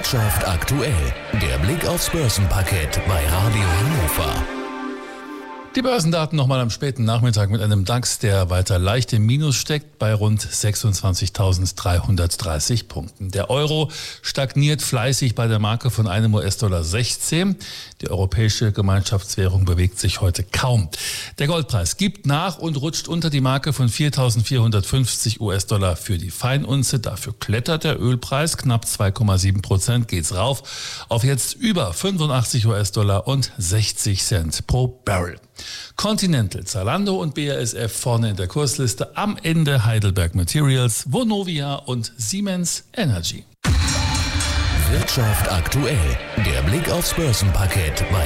Wirtschaft aktuell. Der Blick aufs Börsenparkett bei Radio Hannover. Die Börsendaten nochmal am späten Nachmittag mit einem DAX, der weiter leicht im Minus steckt, bei rund 26.330 Punkten. Der Euro stagniert fleißig bei der Marke von einem US-Dollar 16. Die europäische Gemeinschaftswährung bewegt sich heute kaum. Der Goldpreis gibt nach und rutscht unter die Marke von 4.450 US-Dollar für die Feinunze. Dafür klettert der Ölpreis knapp 2,7%, geht's rauf auf jetzt über 85 US-Dollar und 60 Cent pro Barrel. Continental, Zalando und BASF vorne in der Kursliste, am Ende Heidelberg Materials, Vonovia und Siemens Energy. Wirtschaft aktuell. Der Blick aufs Börsenparkett bei